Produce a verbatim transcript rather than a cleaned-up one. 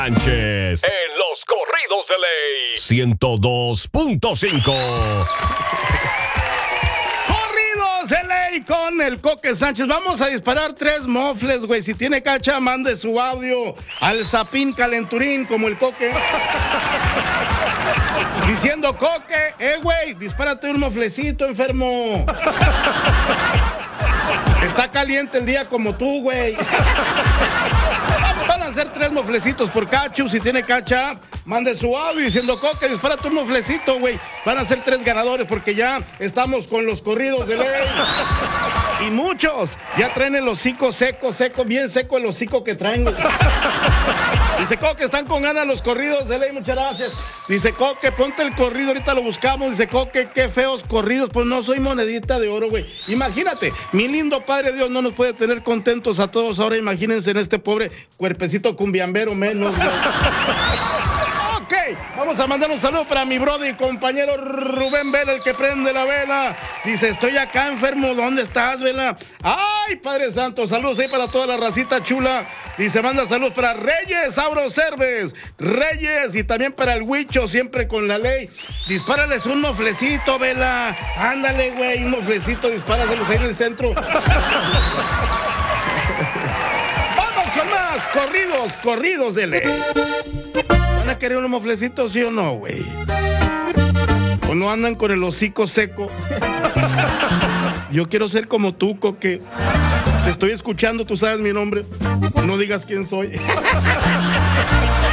Sánchez en los corridos de ley ciento dos punto cinco. Corridos de ley con el Coque Sánchez. Vamos a disparar tres mofles, güey. Si tiene cacha, mande su audio al Zapín Calenturín como el Coque. Diciendo, Coque, eh, güey, dispárate un moflecito, enfermo. Está caliente el día como tú, güey. Van a hacer tres moflecitos por cachu. Si tiene cacha, mande su audio diciendo, Coque, dispárate un moflecito, güey. Van a ser tres ganadores porque ya estamos con los corridos de ley. Y muchos ya traen el hocico seco, seco, bien seco el hocico que traen, güey. Dice, Coque, están con ganas los corridos de ley, muchas gracias. Dice, Coque, ponte el corrido, ahorita lo buscamos. Dice, Coque, qué feos corridos. Pues no soy monedita de oro, güey. Imagínate, mi lindo Padre Dios no nos puede tener contentos a todos. Ahora imagínense en este pobre cuerpecito cumbiambero menos, güey. Ok, vamos a mandar un saludo para mi brother y compañero Rubén Vela, el que prende la vela. Dice, estoy acá enfermo, ¿dónde estás, Vela? Ay, Padre Santo, saludos ahí para toda la racita chula. Dice, manda saludos para Reyes Auro Cerves, Reyes, y también para el Huicho, siempre con la ley. Dispárales un moflecito, Vela. Ándale, güey, un moflecito, dispáraselos ahí en el centro. Vamos con más corridos, corridos de ley. ¿Van a querer un moflecito, sí o no, güey? ¿O no andan con el hocico seco? Yo quiero ser como tú, Coque. Te estoy escuchando, tú sabes mi nombre. No digas quién soy.